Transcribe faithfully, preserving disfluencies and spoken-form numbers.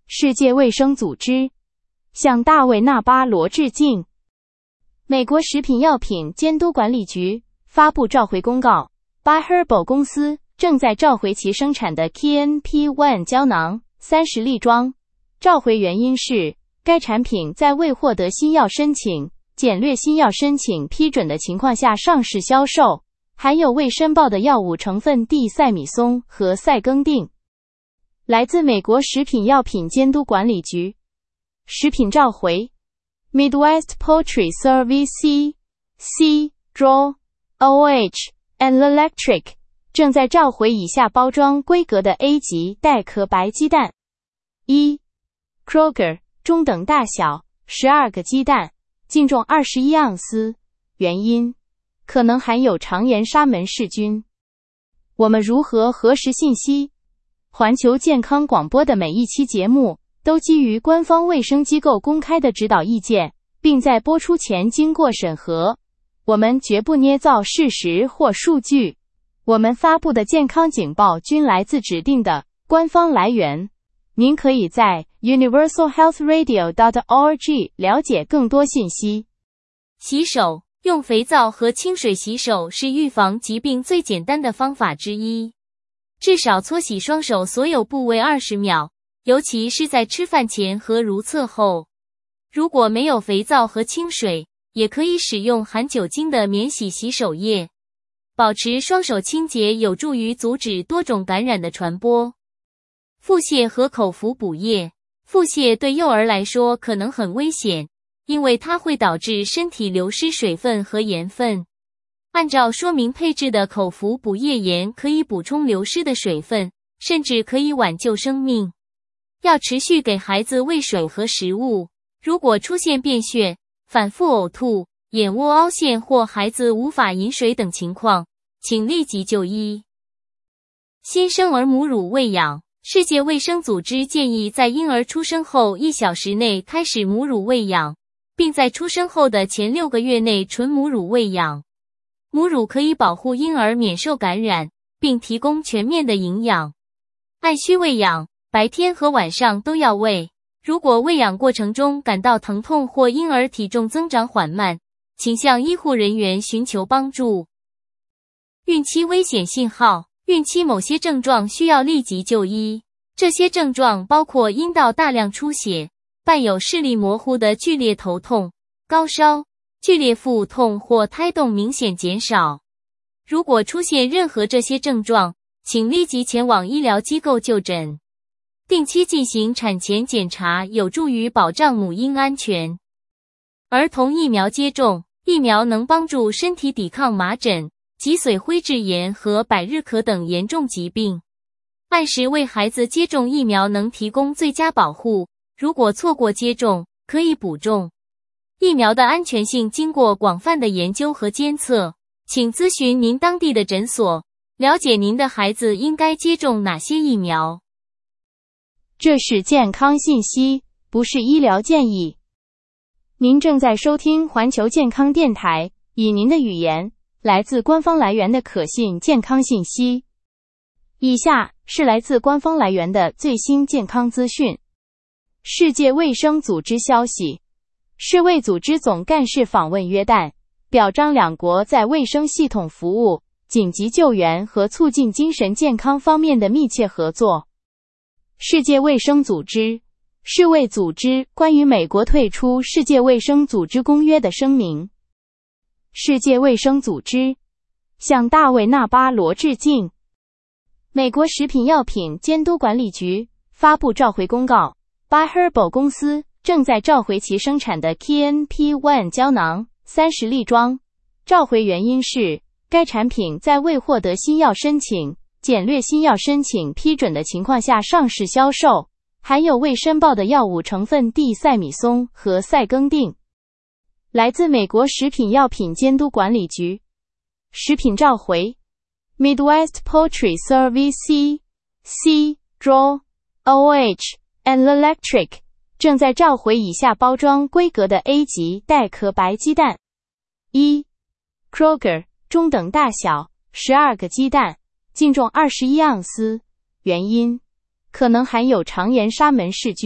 世界卫生组织向大卫·纳巴罗致敬。美国食品药品监督管理局发布召回公告 ，By-Herbal 公司正在召回其生产的 K N P 一 胶囊三十粒装。召回原因是该产品在未获得新药申请、简略新药申请批准的情况下上市销售，含有未申报的药物成分地塞米松和塞耕定。来自美国食品药品监督管理局。食品召回 Midwest Poultry Service C, C, Draw, O H, and Electric 正在召回以下包装规格的 A 级带壳白鸡蛋。一 Kroger 中等大小十二个鸡蛋，净重二十一盎司，原因可能含有肠炎沙门氏菌。我们如何核实信息？环球健康广播的每一期节目都基于官方卫生机构公开的指导意见，并在播出前经过审核。我们绝不捏造事实或数据。我们发布的健康警报均来自指定的官方来源。您可以在 universal health radio dot org 了解更多信息。 洗手，用肥皂和清水洗手是预防疾病最简单的方法之一。至少搓洗双手所有部位二十秒，尤其是在吃饭前和如厕后。如果没有肥皂和清水，也可以使用含酒精的免洗洗手液。保持双手清洁有助于阻止多种感染的传播。腹泻和口服补液。腹泻对幼儿来说可能很危险，因为它会导致身体流失水分和盐分。按照说明配置的口服补液盐可以补充流失的水分，甚至可以挽救生命。要持续给孩子喂水和食物。如果出现便血、反复呕吐、眼窝凹陷或孩子无法饮水等情况，请立即就医。新生儿母乳喂养。世界卫生组织建议在婴儿出生后一小时内开始母乳喂养，并在出生后的前六个月内纯母乳喂养。母乳可以保护婴儿免受感染，并提供全面的营养。按需喂养，白天和晚上都要喂。如果喂养过程中感到疼痛或婴儿体重增长缓慢，请向医护人员寻求帮助。孕期危险信号。孕期某些症状需要立即就医，这些症状包括阴道大量出血、伴有视力模糊的剧烈头痛、高烧、剧烈腹痛或胎动明显减少。如果出现任何这些症状，请立即前往医疗机构就诊。定期进行产前检查有助于保障母婴安全。儿童疫苗接种。疫苗能帮助身体抵抗麻疹、脊髓灰质炎和百日咳等严重疾病。按时为孩子接种疫苗能提供最佳保护，如果错过接种，可以补种。疫苗的安全性经过广泛的研究和监测，请咨询您当地的诊所，了解您的孩子应该接种哪些疫苗。 这是健康信息，不是医疗建议。您正在收听环球健康电台，以您的语言来自官方来源的可信健康信息。以下是来自官方来源的最新健康资讯。世界卫生组织消息，世卫组织总干事访问约旦，表彰两国在卫生系统服务、紧急救援和促进精神健康方面的密切合作。世界卫生组织，世卫组织关于美国退出世界卫生组织公约的声明。世界卫生组织向大卫·纳巴罗致敬。美国食品药品监督管理局发布召回公告 ，By-Herbal 公司正在召回其生产的 K N P 一 胶囊三十粒装。召回原因是该产品在未获得新药申请、简略新药申请批准的情况下上市销售，含有未申报的药物成分地塞米松和塞耕定。来自美国食品药品监督管理局。食品召回 Midwest Poultry Service C, C, Draw, O H, and Electric 正在召回以下包装规格的 A 级带壳白鸡蛋。一 Kroger 中等大小十二个鸡蛋，净重二十一盎司，原因可能含有肠炎沙门氏菌。